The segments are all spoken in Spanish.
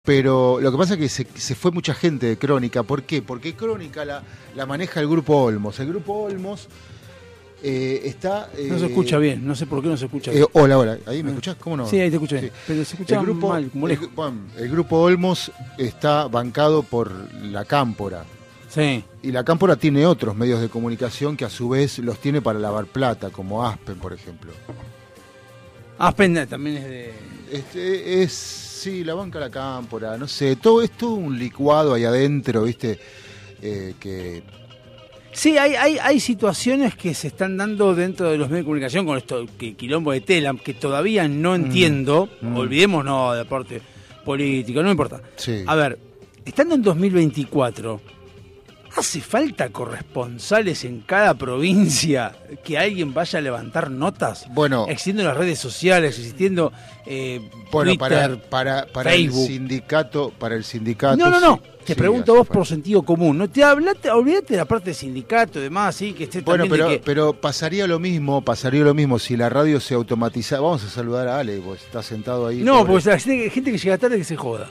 Pero lo que pasa es que se fue mucha gente de Crónica. ¿Por qué? Porque Crónica la maneja el Grupo Olmos. El Grupo Olmos está... no se escucha bien, no sé por qué no se escucha bien. Hola, ¿ahí me escuchás? ¿Cómo no? Sí, ahí te escucho bien, pero se escucha mal, como lejos. El Grupo Olmos está bancado por la Cámpora. Sí. Y la Cámpora tiene otros medios de comunicación que a su vez los tiene para lavar plata, como Aspen, por ejemplo. Aspen también es de... Sí, la banca la Cámpora, no sé, todo es todo un licuado ahí adentro, ¿viste? Que... Sí, hay situaciones que se están dando dentro de los medios de comunicación con esto, que quilombo de Telam, que todavía no entiendo, olvidémonos de parte político, no me importa. Sí. A ver, estando en 2024, ¿hace falta corresponsales en cada provincia que alguien vaya a levantar notas? Bueno, existiendo las redes sociales, existiendo bueno, Twitter, para Facebook. el sindicato. No. Sí, Te sí, pregunto vos por sentido común. No te olvídate de la parte del sindicato y demás, sí, que esté bueno, también pero pasaría lo mismo si la radio se automatizara. Vamos a saludar a Ale, pues está sentado ahí. No, porque hay gente que llega tarde que se joda.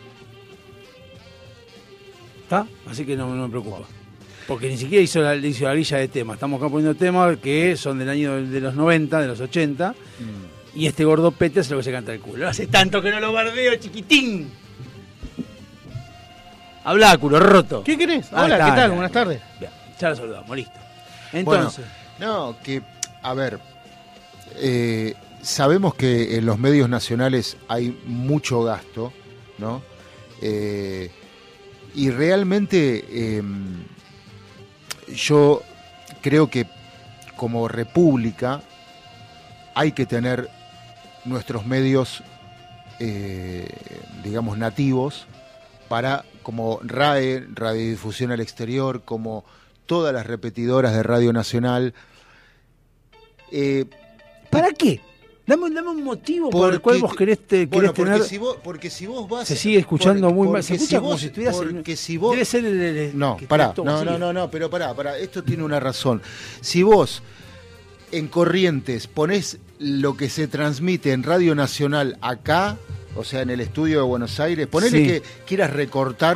¿Está? Así que no me preocupa. Porque ni siquiera hizo la grilla de temas. Estamos acá poniendo temas que son del año de los 90, de los 80. Y este gordo pete es lo que se canta el culo. Hace tanto que no lo bardeo, chiquitín. Habla, culo roto. ¿Qué querés? Hola, ¿qué tal? Buenas tardes. Bien, ya lo saludamos, listo. Entonces. Bueno, a ver, sabemos que en los medios nacionales hay mucho gasto, ¿no? Y realmente yo creo que como república hay que tener nuestros medios, digamos, nativos para, como RAE, Radiodifusión al Exterior, como todas las repetidoras de Radio Nacional. ¿Para qué? Dame un motivo por el cual vos querés tener... Porque si vos vas... Se sigue escuchando muy mal. Se escucha como si estuvieras... Debe ser No, pero pará. Esto tiene una razón. Si vos en Corrientes ponés lo que se transmite en Radio Nacional acá, o sea, en el estudio de Buenos Aires, ponele que quieras recortar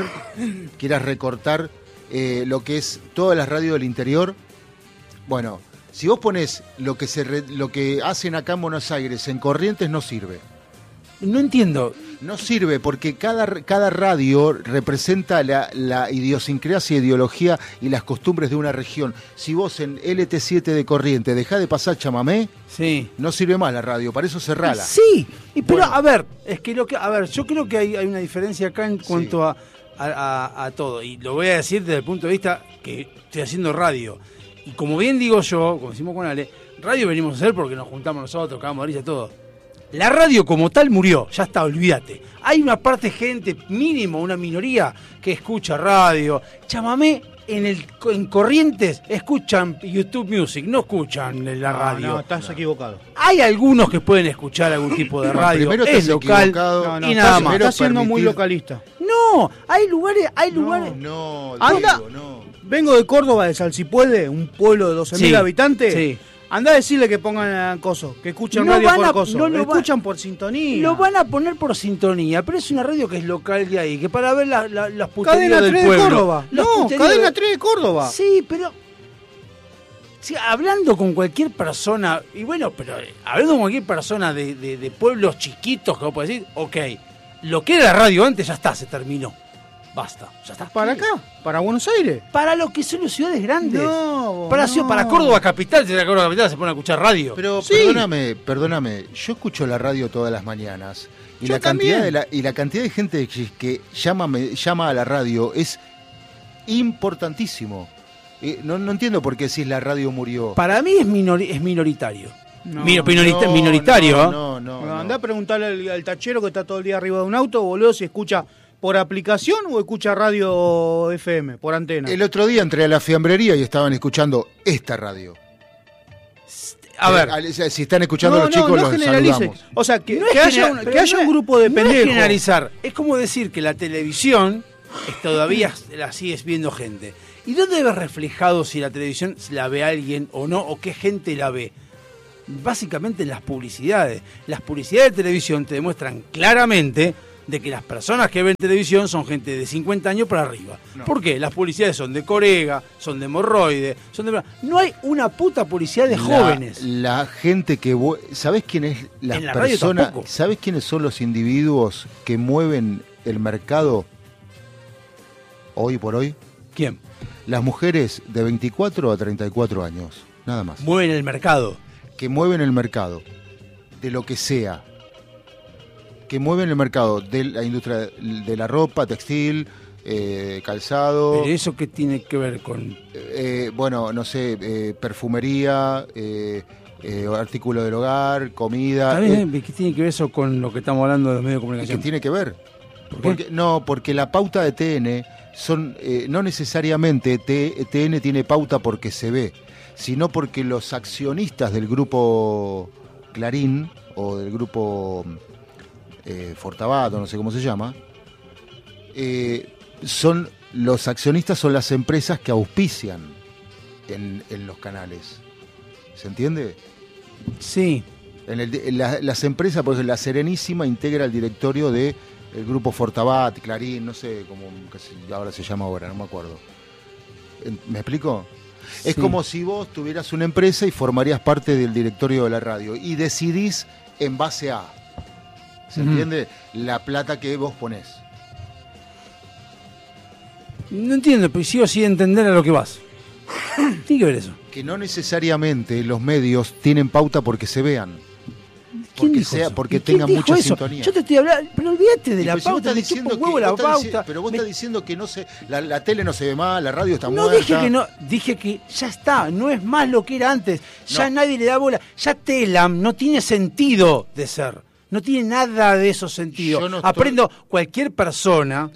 lo que es todas las radios del interior. Bueno, si vos ponés lo que hacen acá en Buenos Aires en Corrientes, no sirve. No entiendo. No sirve porque cada radio representa la idiosincrasia, ideología y las costumbres de una región. Si vos en LT7 de Corrientes dejás de pasar chamamé, no sirve más la radio, para eso cerrala. Sí, pero bueno. A ver, yo creo que hay una diferencia acá en cuanto a todo. Y lo voy a decir desde el punto de vista que estoy haciendo radio. Y como bien digo yo, como decimos con Ale, radio venimos a hacer porque nos juntamos nosotros, cagamos de risa, todo. La radio como tal murió, ya está, olvídate. Hay una parte de gente, mínimo, una minoría, que escucha radio. Chamamé en Corrientes escuchan YouTube Music, no escuchan la radio. No, estás equivocado. Hay algunos que pueden escuchar algún tipo de radio, es local y nada más. Estás siendo muy localista. No, hay lugares. No. Vengo de Córdoba, de Salsipuede, un pueblo de 12.000 habitantes. Sí. Andá a decirle que pongan coso, que escuchan radio por coso. Lo escuchan por sintonía. Lo van a poner por sintonía, pero es una radio que es local de ahí, que para ver las puterías Cadena del 3 pueblo. De Córdoba. No, Cadena 3 de Córdoba. Sí, pero... Sí, hablando con cualquier persona, y bueno, pero hablando con cualquier persona de pueblos chiquitos, que vos podés decir, ok, lo que era la radio antes ya está, se terminó. Basta, ya está. ¿Para acá? ¿Para Buenos Aires? Para lo que son las ciudades grandes. No. Para Córdoba Capital, si la Córdoba Capital se pone a escuchar radio. Pero perdóname, yo escucho la radio todas las mañanas. Y la cantidad de gente que llama a la radio es importantísimo. No entiendo por qué decís la radio murió. Para mí es minoritario. Minoritario. No. Andá a preguntarle al tachero que está todo el día arriba de un auto, boludo, si escucha por aplicación o escucha radio FM, por antena. El otro día entré a la fiambrería y estaban escuchando esta radio. A ver, si están escuchando los chicos, los saludamos. O sea, que haya un grupo de pendejos. No es generalizar, es como decir que la televisión todavía la sigues viendo gente. ¿Y dónde ves reflejado si la televisión la ve alguien o no, o qué gente la ve? Básicamente en las publicidades. Las publicidades de televisión te demuestran claramente de que las personas que ven televisión son gente de 50 años para arriba. No. ¿Por qué? Las publicidades son de Corega, son de hemorroide, son de... No hay una puta publicidad de jóvenes. La gente que... ¿Sabés quién es la persona? ¿Sabés quiénes son los individuos que mueven el mercado hoy por hoy? ¿Quién? Las mujeres de 24 a 34 años, nada más. Mueven el mercado. Que mueven el mercado, de lo que sea. Que mueven el mercado de la industria de la ropa, textil, calzado. ¿Pero eso qué tiene que ver con...? Bueno, no sé, perfumería, artículos del hogar, comida. ¿Qué tiene que ver eso con lo que estamos hablando de los medios de comunicación? ¿Qué tiene que ver? Porque la pauta de TN son no necesariamente TN tiene pauta porque se ve, sino porque los accionistas del grupo Clarín o del grupo Fortabato, no sé cómo se llama, son los accionistas, son las empresas que auspician en los canales. ¿Se entiende? Sí. Las empresas, por ejemplo, la Serenísima integra el directorio de el grupo Fortabat, Clarín, no sé cómo ahora se llama ahora, no me acuerdo. ¿Me explico? Sí. Es como si vos tuvieras una empresa y formarías parte del directorio de la radio y decidís en base a, ¿se entiende? La plata que vos ponés. No entiendo, pero sigo sin entender a lo que vas. Tiene que ver eso. Que no necesariamente los medios tienen pauta porque se vean. Porque tengan mucha sintonía. Yo te estoy hablando, pero olvídate de la pauta, de chupa un huevo la pauta. Pero vos estás diciendo que no se, la tele no se ve mal, la radio está muerta. No dije que no, dije que ya está, no es más lo que era antes. Ya nadie le da bola. Ya Telam no tiene sentido de ser. No tiene nada de esos sentidos. Aprendo cualquier persona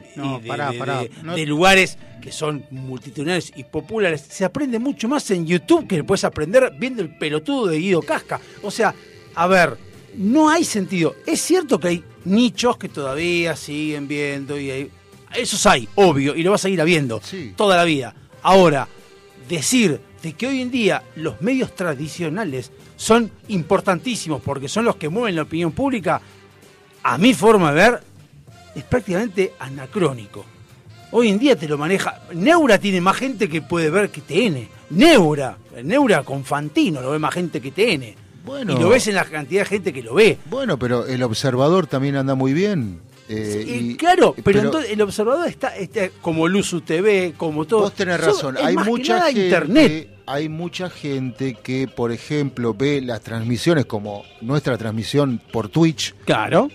de lugares que son multitudinarios y populares. Se aprende mucho más en YouTube que puedes aprender viendo el pelotudo de Guido Casca. O sea, a ver, no hay sentido. Es cierto que hay nichos que todavía siguen viendo y esos hay, obvio, y lo vas a seguir habiendo toda la vida. Ahora, decir de que hoy en día los medios tradicionales son importantísimos porque son los que mueven la opinión pública, a mi forma de ver, es prácticamente anacrónico. Hoy en día te lo maneja. Neura tiene más gente que puede ver que TN. Neura con Fantino lo ve más gente que TN. Bueno, y lo ves en la cantidad de gente que lo ve. Bueno, pero el Observador también anda muy bien. Claro, pero entonces el Observador está como Luzu TV, como todo. Vos tenés razón. Hay mucha gente, internet. Hay mucha gente que, por ejemplo, ve las transmisiones como nuestra transmisión por Twitch. Claro.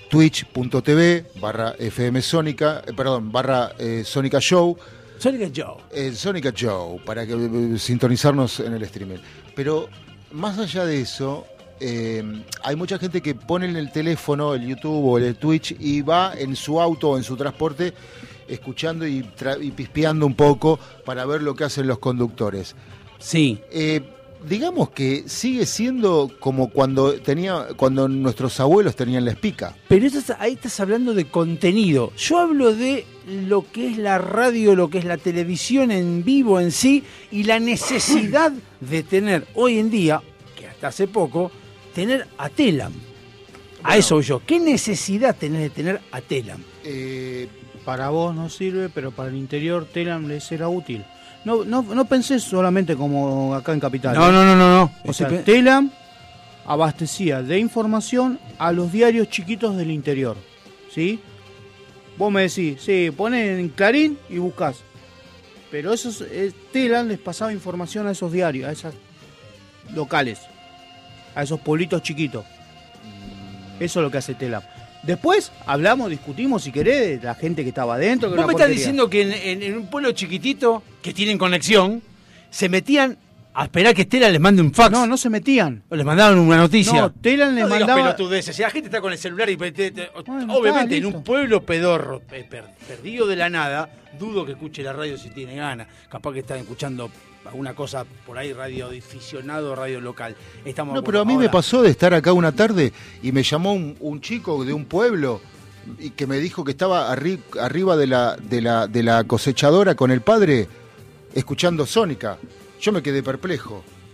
Twitch.tv/FM Sónica, Sónica Show. Sónica Show, para que sintonizarnos en el streaming. Pero más allá de eso, hay mucha gente que pone en el teléfono el YouTube o el Twitch y va en su auto o en su transporte escuchando y pispeando un poco para ver lo que hacen los conductores. Sí. Digamos que sigue siendo como cuando nuestros abuelos tenían la espica. Pero ahí estás hablando de contenido. Yo hablo de lo que es la radio, lo que es la televisión en vivo en sí y la necesidad de tener hoy en día, que hasta hace poco, tener a Telam. A eso voy yo. ¿Qué necesidad tenés de tener a Telam? Para vos no sirve, pero para el interior Telam les será útil. No pensé solamente como acá en Capital. No. O sea, Telam abastecía de información a los diarios chiquitos del interior, ¿sí? Vos me decís, ponés en Clarín y buscás. Pero Telam les pasaba información a esos diarios, a esas locales, a esos pueblitos chiquitos. Eso es lo que hace Telam. Después discutimos si querés, de la gente que estaba adentro. Vos me estás diciendo que en un pueblo chiquitito, que tienen conexión, se metían a esperar que Telam les mande un fax. No se metían. O les mandaban una noticia. No, Telam les mandaba... pelotudeces. Si la gente está con el celular y... obviamente, en un pueblo pedorro, perdido de la nada, dudo que escuche la radio si tiene ganas. Capaz que están escuchando alguna cosa por ahí, radio aficionado, radio local. Pero a mí me pasó de estar acá una tarde y me llamó un chico de un pueblo y que me dijo que estaba arriba de la cosechadora con el padre escuchando Sónica. Yo me quedé perplejo.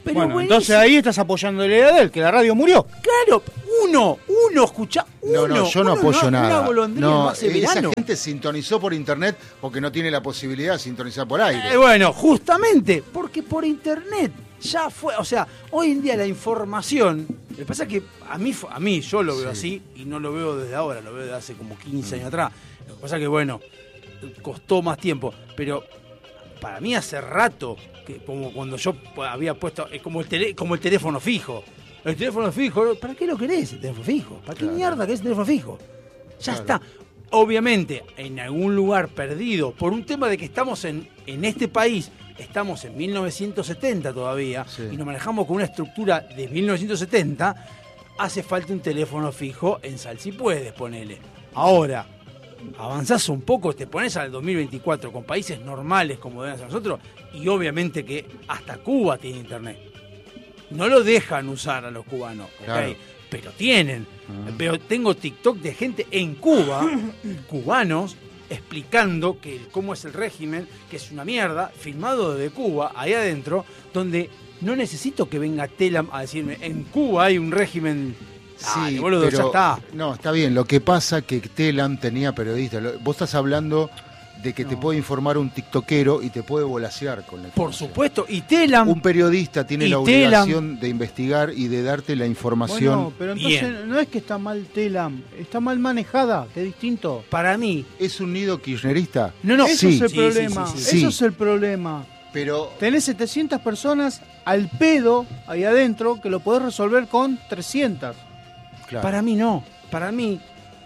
Pero bueno, buenísimo. entonces ahí estás apoyando la idea de él, que la radio murió. Claro, uno escucha, No, yo no apoyo nada. Una golondrina No, no hace esa verano. gente sintonizó por internet porque no tiene la posibilidad de sintonizar por aire. Bueno, justamente, porque por internet ya fue, o sea, hoy en día la información, lo que pasa es que a mí yo lo veo así y no lo veo desde ahora, lo veo desde hace como 15 años atrás. Lo que pasa es que, bueno, costó más tiempo, pero para mí hace rato, que como cuando yo había puesto, es como el teléfono fijo. El teléfono fijo, ¿para qué lo querés el teléfono fijo? ¿Para qué mierda querés el teléfono fijo? Ya está. Obviamente, en algún lugar perdido, por un tema de que estamos en este país, estamos en 1970 todavía, y nos manejamos con una estructura de 1970, hace falta un teléfono fijo en Sal si puedes, ponele. Ahora, avanzás un poco, te pones al 2024 con países normales como deben ser nosotros, y obviamente que hasta Cuba tiene internet. No lo dejan usar a los cubanos, ¿ok? Claro. Pero tienen. Pero tengo TikTok de gente en Cuba, cubanos, explicando cómo es el régimen, que es una mierda, filmado desde Cuba, ahí adentro, donde no necesito que venga Telam a decirme, en Cuba hay un régimen... Sí, boludo, pero, ya está. No, está bien. Lo que pasa que Telam tenía periodistas. Vos estás hablando de que te puede informar un tiktokero y te puede volasear con la información. Por supuesto, y Telam... Un periodista tiene la obligación de investigar y de darte la información. Bueno, pero entonces no es que está mal Telam, está mal manejada, que es distinto. Para mí... ¿Es un nido kirchnerista? No. Eso es el problema, sí. eso es el problema. Pero... Tenés 700 personas al pedo ahí adentro que lo podés resolver con 300. Claro. Para mí no. Para mí,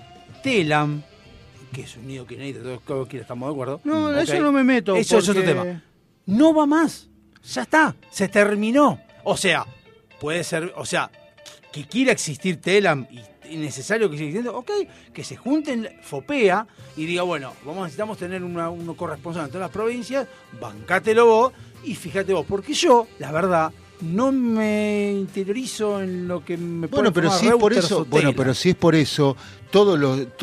Telam, que es un nido kirchnerista, todos estamos de acuerdo. No, okay. Eso no me meto. Eso es otro tema. No va más. Ya está. Se terminó. O sea, puede ser, o sea, que quiera existir Telam y es necesario que siga existiendo, ok, que se junten FOPEA y diga, bueno, necesitamos tener uno corresponsal en todas las provincias, bancátelo vos y fíjate vos, porque yo, la verdad, no me interiorizo en lo que me bueno, pero si es por eso, pero si es por eso, todos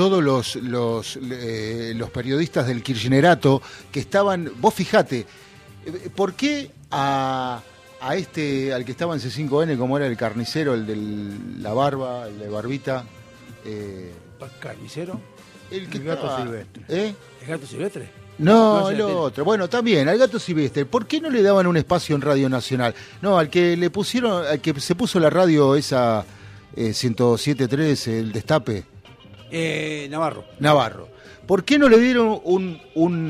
los periodistas del kirchnerato que estaban, vos fijate, ¿por qué al que estaba en C5N, como era el carnicero, el de la barba, el de barbita? ¿Carnicero? El gato silvestre. ¿El gato silvestre? No, el otro. Bueno, también, al gato silvestre. ¿Por qué no le daban un espacio en Radio Nacional? No, al que le pusieron, al que se puso la radio esa 107.3, el Destape. Navarro. ¿Por qué no le dieron un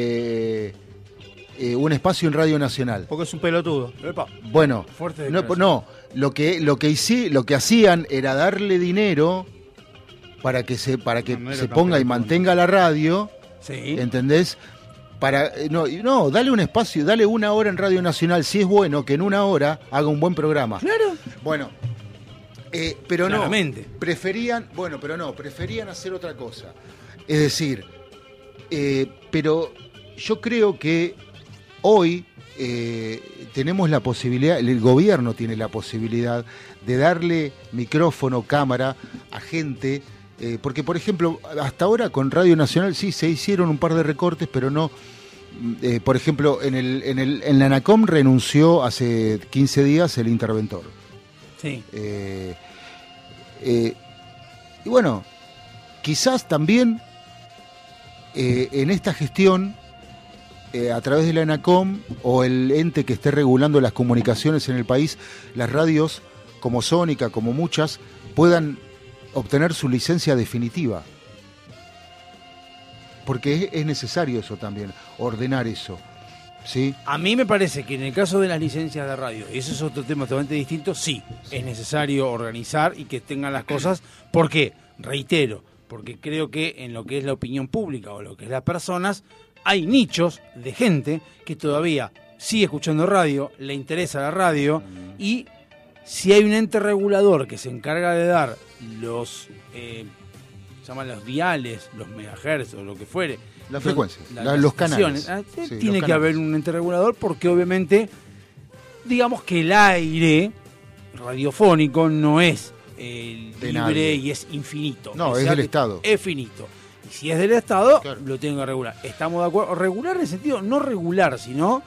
espacio en Radio Nacional? Porque es un pelotudo. Bueno, no, lo que hacían era darle dinero para que se ponga y mantenga la radio. Sí. ¿Entendés? Dale un espacio, dale una hora en Radio Nacional, si es bueno que en una hora haga un buen programa. Claro. Bueno, pero claramente. Preferían hacer otra cosa. Es decir, pero yo creo que hoy tenemos la posibilidad, el gobierno tiene la posibilidad de darle micrófono, cámara a gente. Porque, por ejemplo, hasta ahora con Radio Nacional sí se hicieron un par de recortes, pero no. Por ejemplo, en la ANACOM renunció hace 15 días el interventor. Sí. Y bueno, quizás también en esta gestión, a través de la ANACOM o el ente que esté regulando las comunicaciones en el país, las radios, como Sónica, como muchas, puedan obtener su licencia definitiva, porque es necesario eso también, ordenar eso, ¿sí? A mí me parece que en el caso de las licencias de radio, y eso es otro tema totalmente distinto, sí, es necesario organizar y que tengan las cosas, porque, reitero, porque creo que en lo que es la opinión pública o lo que es las personas, hay nichos de gente que todavía sigue escuchando radio, le interesa la radio, y si hay un ente regulador que se encarga de dar los diales, los megahertz o lo que fuere, la frecuencia, los canales, tiene que haber un ente regulador, porque obviamente digamos que el aire radiofónico no es libre y es infinito, no, es del Estado, es finito, y si es del Estado, claro, lo tengo que regular. Estamos de acuerdo, regular en el sentido no regular, sino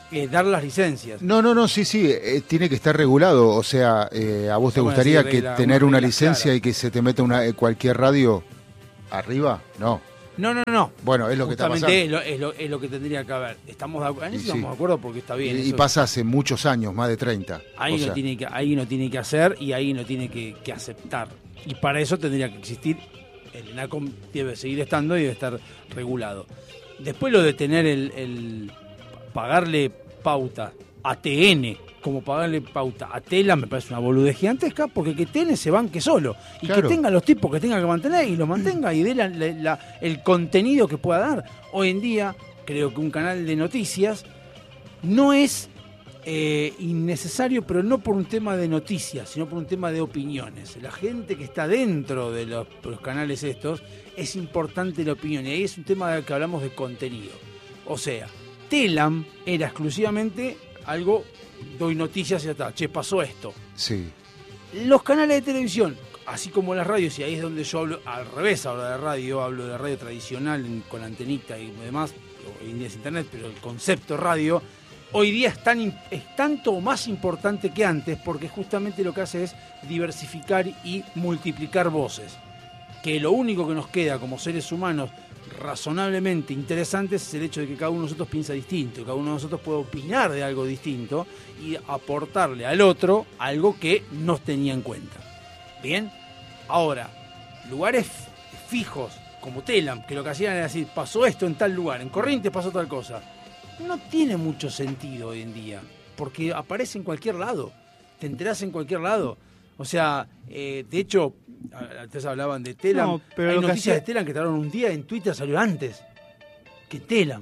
dar las licencias. No, sí, tiene que estar regulado. O sea, ¿a vos te gustaría que tener una licencia clara y que se te meta cualquier radio arriba? No. No. Bueno, es lo que está pasando. Es lo que tendría que haber. Estamos de acuerdo porque está bien. Y pasa hace muchos años, más de 30. Ahí no tiene que hacer y ahí no tiene que aceptar. Y para eso tendría que existir. El ENACOM debe seguir estando y debe estar regulado. Después lo de tener el pagarle pauta a TN como pagarle pauta a Tela me parece una boludez gigantesca, porque que TN se banque solo y claro, que tenga los tipos que tenga que mantener y lo mantenga y dé el contenido que pueda dar. Hoy en día creo que un canal de noticias no es innecesario, pero no por un tema de noticias, sino por un tema de opiniones. La gente que está dentro de los canales estos, es importante la opinión, y ahí es un tema del que hablamos de contenido. O sea, Telam era exclusivamente algo, doy noticias y ya está, che, pasó esto. Sí. Los canales de televisión, así como las radios, y ahí es donde yo hablo, al revés hablo de radio tradicional con antenita y demás, hoy en día es internet, pero el concepto radio hoy día es tanto o más importante que antes, porque justamente lo que hace es diversificar y multiplicar voces. Que lo único que nos queda como seres humanos razonablemente interesantes es el hecho de que cada uno de nosotros piensa distinto, cada uno de nosotros puede opinar de algo distinto y aportarle al otro algo que no tenía en cuenta. Bien, ahora, lugares fijos como Telam, que lo que hacían era decir, pasó esto en tal lugar, en Corrientes pasó tal cosa, no tiene mucho sentido hoy en día, porque aparece en cualquier lado, te enterás en cualquier lado. O sea, de hecho, antes hablaban de Telam, no, pero hay noticias de Telam que tardaron un día, en Twitter salió antes que Telam.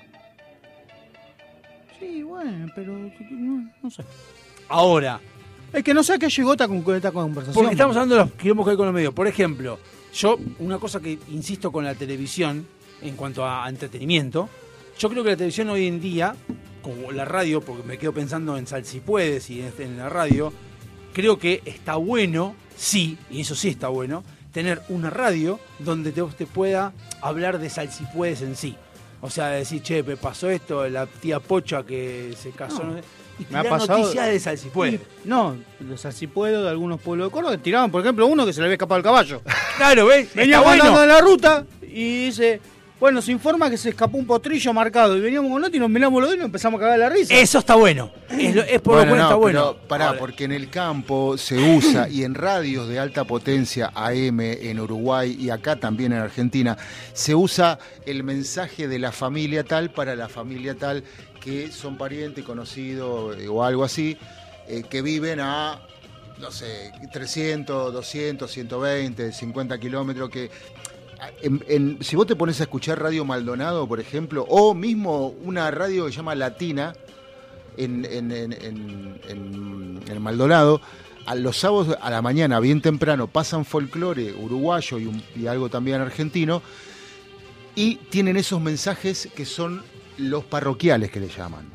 Sí, bueno, pero no sé. Ahora, es que no sé a qué llegó esta conversación. Porque estamos hablando de los quilombos que hay con los medios. Por ejemplo, yo, una cosa que insisto con la televisión, en cuanto a entretenimiento, yo creo que la televisión hoy en día, como la radio, porque me quedo pensando en Sal Si Puedes y en la radio, creo que está bueno, sí, y eso sí está bueno, tener una radio donde te pueda hablar de Sal Si Puedes en sí. O sea, decir, che, me pasó esto, la tía Pocha que se casó, no, y tirar noticias de Sal Si Puede. No, de Sal Si Puede, de algunos pueblos de Córdoba, tiraban, por ejemplo, uno que se le había escapado el caballo. Claro, ¿ves? Veníamos andando en la ruta y dice, bueno, se informa que se escapó un potrillo marcado, y veníamos con otro y nos miramos los dos y nos empezamos a cagar la risa. Eso está bueno. Es por lo cual está bueno. Pero pará, porque en el campo se usa, y en radios de alta potencia AM en Uruguay y acá también en Argentina, se usa el mensaje de la familia tal para la familia tal, que son parientes, conocidos o algo así, que viven a, no sé, 300, 200, 120, 50 kilómetros, que... si vos te pones a escuchar Radio Maldonado, por ejemplo, o mismo una radio que se llama Latina en Maldonado, a los sábados a la mañana, bien temprano, pasan folclore uruguayo y algo también argentino, y tienen esos mensajes que son los parroquiales, que le llaman.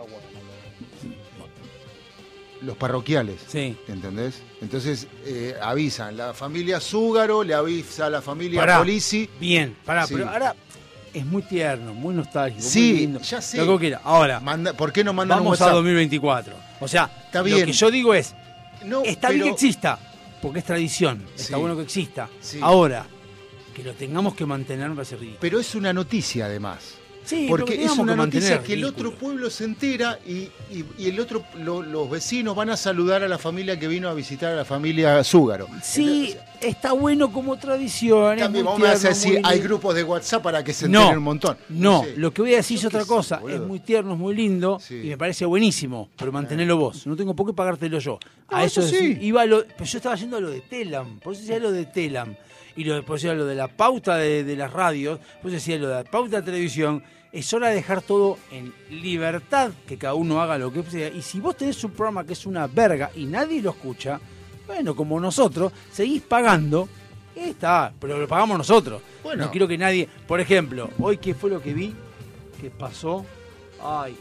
Los parroquiales, sí. ¿Entendés? Entonces avisan, la familia Zúgaro le avisa a la familia Polisi. Bien, sí. Pero ahora es muy tierno, muy nostálgico, sí, muy lindo. Ya sé. Lo que quiera. Ahora, ¿por qué no mandan vamos un WhatsApp? a 2024. O sea, está bien. Lo que yo digo es, no, está bien que exista, porque es tradición, está bueno que exista. Sí. Ahora, que lo tengamos que mantener me parece ridículo. Pero es una noticia además. Sí, porque es una noticia que el otro pueblo se entera y el otro, los vecinos van a saludar a la familia que vino a visitar a la familia Zúgaro. Sí, entonces, está bueno como tradición. También vamos a decir, hay grupos de WhatsApp para que se enteren un montón. No, sí. Lo que voy a decir es otra cosa. Es muy tierno, es muy lindo, sí. Y me parece buenísimo, pero mantenerlo vos. No tengo por qué pagártelo yo. No, a eso sí. Pero yo estaba yendo a lo de Telam, por eso decía lo de Telam. Y después decía lo de la pauta de las radios, después decía lo de la pauta de televisión. Es hora de dejar todo en libertad, que cada uno haga lo que sea. Y si vos tenés un programa que es una verga y nadie lo escucha, bueno, como nosotros, seguís pagando, está, pero lo pagamos nosotros. Bueno. No quiero que nadie... Por ejemplo, hoy, ¿qué fue lo que vi? ¿Qué pasó? Ay,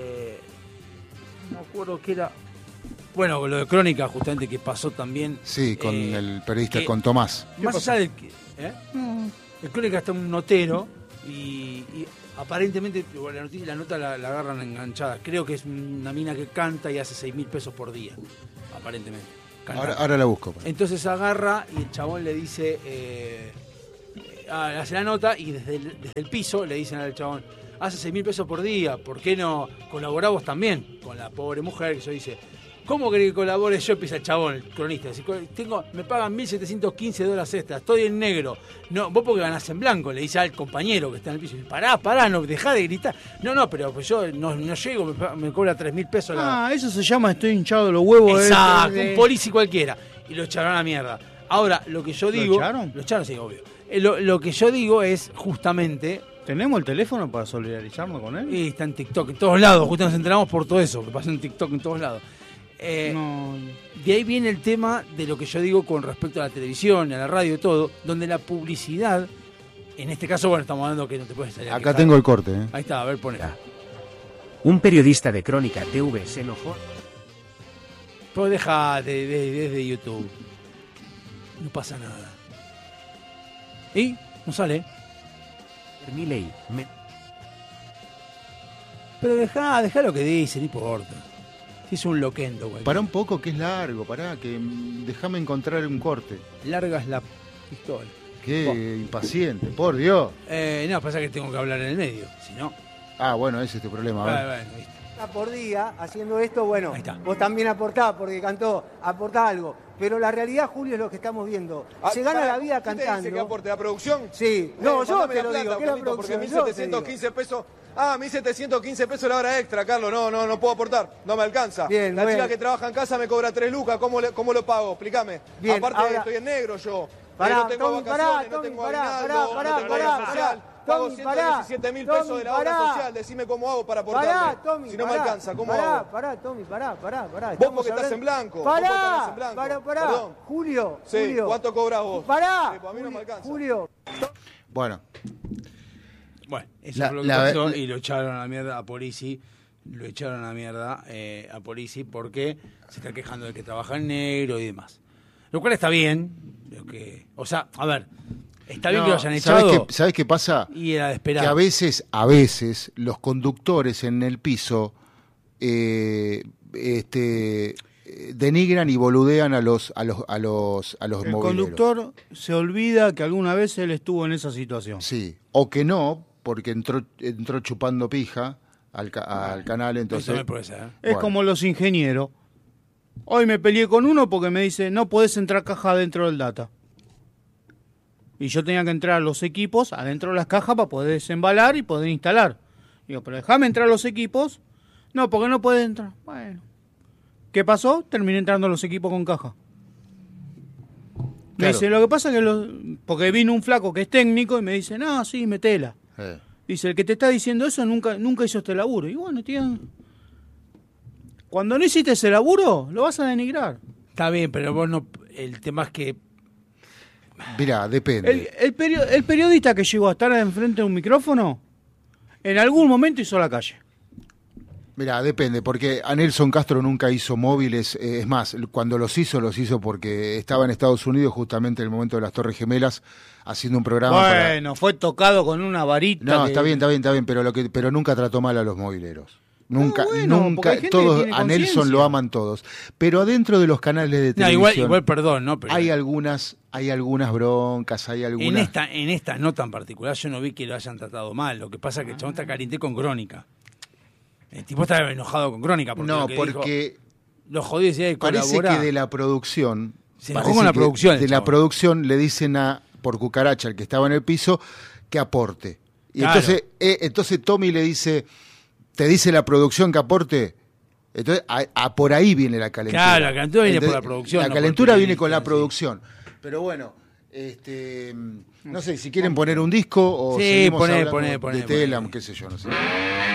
no me acuerdo qué era... Bueno, con lo de Crónica, justamente, que pasó también... Sí, con el periodista, con Tomás. Más allá del... El Crónica está un notero... y aparentemente la nota la agarran enganchada. Creo que es una mina que canta y hace 6.000 pesos por día, aparentemente. Ahora la busco. Entonces agarra y el chabón le dice, hace la nota y desde el piso le dicen al chabón, hace 6.000 pesos por día, ¿por qué no colaborás vos también? Con la pobre mujer que yo dice, ¿cómo querés que colabore yo? Empieza el chabón, el cronista. Me pagan $1.715 extra, estoy en negro. No, vos porque ganás en blanco, le dice al compañero que está en el piso. Pará, no, dejá de gritar. No, pero pues yo no llego, me cobra 3.000 pesos. Eso se llama estoy hinchado de los huevos. Exacto, un policía cualquiera. Y lo echaron a la mierda. Ahora, lo que yo digo... ¿Lo echaron? Lo echaron, sí, obvio. Lo que yo digo es justamente... ¿Tenemos el teléfono para solidarizarnos con él? Y está en TikTok, en todos lados. Justo nos enteramos por todo eso, que pasa en TikTok en todos lados. De ahí viene el tema de lo que yo digo con respecto a la televisión, a la radio y todo, donde la publicidad, en este caso, bueno, estamos hablando que no te puedes salir. Acá tengo el corte. Ahí está, a ver, pone. Un periodista de Crónica TV se enojó. Pues deja desde YouTube. No pasa nada. ¿Y? No sale. Milei. Pero deja lo que dice, no importa. Si es un loquendo, güey. Pará un poco, que es largo, que déjame encontrar un corte. Largas la pistola. Qué impaciente, por Dios. No, pasa que tengo que hablar en el medio, si no. Bueno, ese es tu problema. Bueno, ¿viste? Por día haciendo esto, bueno, Ahí está. vos también aportás porque cantó, aportá algo. Pero la realidad, Julio, es lo que estamos viendo. Se gana la vida ¿Quién te cantando. dice que aporte la producción? Sí, no, yo Mándame te la lo plata, digo, que la Carlito, producción. porque 1.715 pesos. 1.715 pesos la hora extra, Carlos. No puedo aportar. No me alcanza. Bien, la bueno. chica que trabaja en casa me cobra 3 lucas. ¿Cómo lo pago? Explícame. Bien, Aparte ahora- estoy en negro yo. Pará, no tengo Tommy, vacaciones, no Tommy, tengo pará, aguinaldo, pará, no tengo pará, obra social. pará. Pago Tommy, 117.000 pesos Tommy, de la obra pará. social. Decime cómo hago para aportarle. Pará, Tommy, si no me pará, alcanza, ¿cómo pará, hago? Pará, Tommy, pará. Vos Estamos porque estás en blanco. Vos Pará, porque estás en blanco. pará. Perdón. Julio, Sí, Julio. ¿cuánto cobras vos? Pará. Sí, pues a mí no me alcanza. Julio. Bueno, Bueno, eso La- fue lo que la- pasó la- y lo echaron a la mierda a Polisi. Lo echaron a la mierda a Polisi porque se está quejando de que trabaja en negro y demás. Lo cual está bien. O sea, a ver, está bien que lo hayan echado. ¿Sabés qué pasa? Y era de esperar. Que a veces, los conductores en el piso denigran y boludean a los El mobileros. conductor se olvida que alguna vez él estuvo en esa situación. Sí, o que no, porque entró chupando pija al canal, Eso entonces... también puede ser. Es Bueno. como los ingenieros. Hoy me peleé con uno porque me dice, no podés entrar caja dentro del data. Y yo tenía que entrar los equipos adentro de las cajas para poder desembalar y poder instalar. Digo, pero déjame entrar los equipos. No, porque no puedes entrar. Bueno. ¿Qué pasó? Terminé entrando los equipos con caja. Me Claro. dice, lo que pasa es que porque vino un flaco que es técnico y me dice, no, sí, metela. Dice, el que te está diciendo eso nunca hizo este laburo. Y bueno, tío, cuando no hiciste ese laburo, lo vas a denigrar. Está bien, pero vos no. El tema es que. Mirá, depende. El periodista que llegó a estar enfrente de un micrófono, en algún momento hizo la calle. Mirá, depende, porque a Nelson Castro nunca hizo móviles, es más, cuando los hizo porque estaba en Estados Unidos justamente en el momento de las Torres Gemelas haciendo un programa Bueno, fue tocado con una varita. No, que- está bien, pero nunca trató mal a los mobileros. Nunca, bueno, porque nunca, hay gente todos, que tiene a Nelson conciencia. lo aman todos. Pero adentro de los canales de No, igual, televisión perdón, ¿no? Pero hay algunas broncas, hay algunas... en esta nota en particular yo no vi que lo hayan tratado mal. Lo que pasa es que el chabón está caliente con Crónica. El tipo está enojado con Crónica. Porque No, lo que porque dijo, lo jodió y decía que parece colabora. que de la producción... Se enojó parece con la que producción, el de la chabón. producción le dicen por cucaracha, el que estaba en el piso, que aporte. Y Claro. entonces Tommy le dice, ¿te dice la producción que aporte? Entonces, por ahí viene la calentura. Claro, la calentura viene por Entonces, la producción, La no por calentura el viene con la periodista, producción. Pero bueno, no sé, si quieren poner un disco o Sí, seguimos poné, hablando poné, de poné, Telam, poné. qué sé yo, no sé.